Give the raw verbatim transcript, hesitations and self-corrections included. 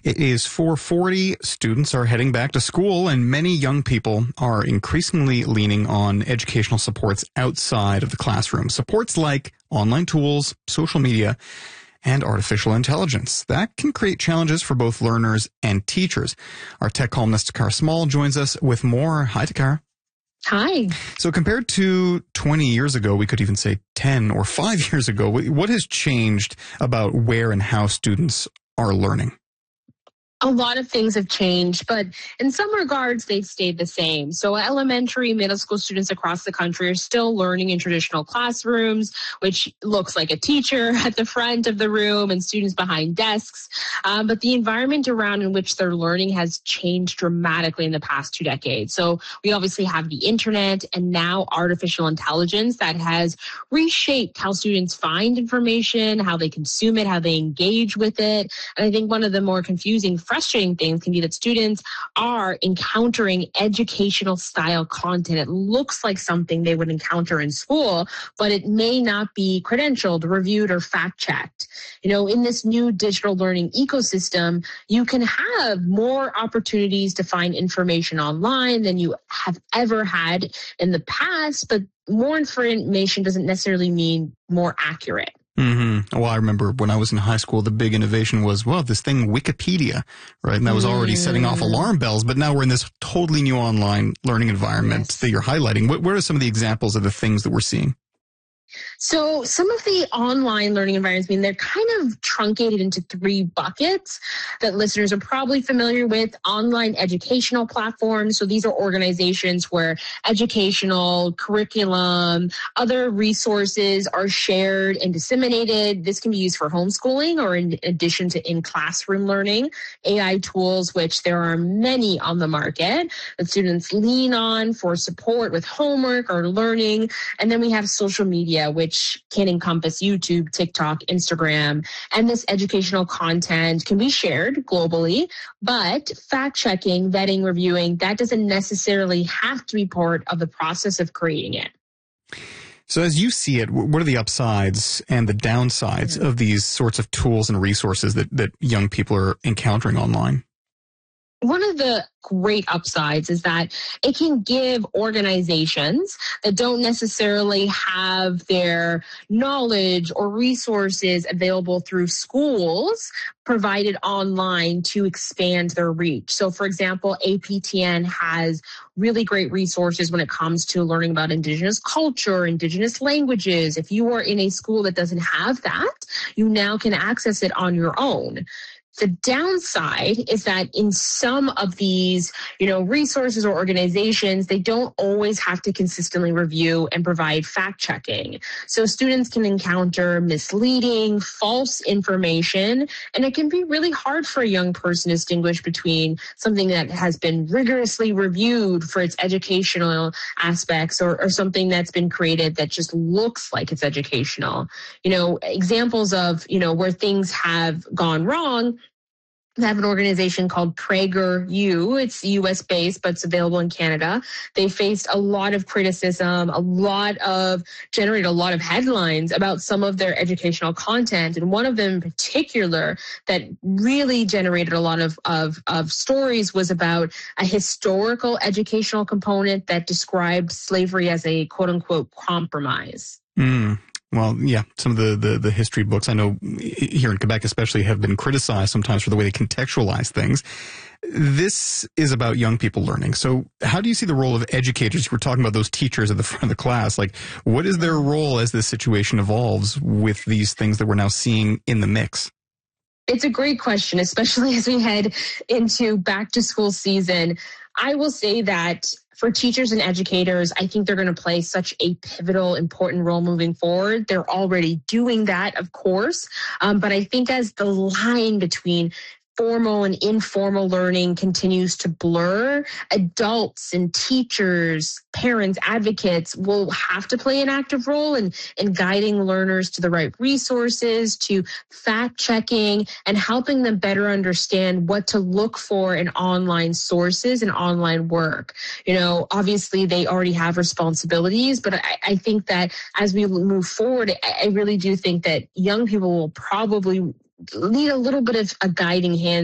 It is four forty. Students are heading back to school, and many young people are increasingly leaning on educational supports outside of the classroom. Supports like online tools, social media, and artificial intelligence. That can create challenges for both learners and teachers. Our tech columnist, Takara Small, joins us with more. Hi, Takara. Hi. So compared to twenty years ago, we could even say ten or five years ago, what has changed about where and how students are learning? A lot of things have changed, but in some regards, they've stayed the same. So elementary, middle school students across the country are still learning in traditional classrooms, which looks like a teacher at the front of the room and students behind desks. Um, but the environment around in which they're learning has changed dramatically in the past two decades. So we obviously have the internet and now artificial intelligence that has reshaped how students find information, how they consume it, how they engage with it. And I think one of the more confusing frustrating things can be that students are encountering educational style content. It looks like something they would encounter in school, but it may not be credentialed, reviewed, or fact-checked. You know, in this new digital learning ecosystem, you can have more opportunities to find information online than you have ever had in the past, but more information doesn't necessarily mean more accurate. Mm-hmm. Well, I remember when I was in high school, the big innovation was, well, this thing, Wikipedia, right? And that was already mm. setting off alarm bells, but now we're in this totally new online learning environment yes. that you're highlighting. What, what are some of the examples of the things that we're seeing? So some of the online learning environments, I mean, they're kind of truncated into three buckets that listeners are probably familiar with. Online educational platforms. So these are organizations where educational, curriculum, other resources are shared and disseminated. This can be used for homeschooling or in addition to in-classroom learning. A I tools, which there are many on the market that students lean on for support with homework or learning. And then we have social media, which can encompass YouTube, TikTok, Instagram, and this educational content can be shared globally, but fact-checking, vetting, reviewing, that doesn't necessarily have to be part of the process of creating it. So as you see it, what are the upsides and the downsides of these sorts of tools and resources that, that young people are encountering online? One of the great upsides is that it can give organizations that don't necessarily have their knowledge or resources available through schools provided online to expand their reach. So, for example, A P T N has really great resources when it comes to learning about Indigenous culture, Indigenous languages. If you are in a school that doesn't have that, you now can access it on your own. The downside is that in some of these, you know, resources or organizations, they don't always have to consistently review and provide fact checking. So students can encounter misleading, false information, and it can be really hard for a young person to distinguish between something that has been rigorously reviewed for its educational aspects or, or something that's been created that just looks like it's educational. You know, examples of, you know, where things have gone wrong. They have an organization called PragerU. It's U S based, but it's available in Canada. They faced a lot of criticism, a lot of, generated a lot of headlines about some of their educational content. And one of them in particular that really generated a lot of, of, of stories was about a historical educational component that described slavery as a quote unquote compromise. Mm. Well, yeah, some of the, the, the history books I know here in Quebec especially have been criticized sometimes for the way they contextualize things. This is about young people learning. So how do you see the role of educators? We're talking about those teachers at the front of the class. Like, what is their role as this situation evolves with these things that we're now seeing in the mix? It's a great question, especially as we head into back to school season. I will say that for teachers and educators, I think they're going to play such a pivotal, important role moving forward. They're already doing that, of course. Um, but I think as the line between formal and informal learning continues to blur, adults and teachers, parents, advocates will have to play an active role in, in guiding learners to the right resources, to fact checking, and helping them better understand what to look for in online sources and online work. You know, obviously they already have responsibilities, but I, I think that as we move forward, I, I really do think that young people will probably need a little bit of a guiding hand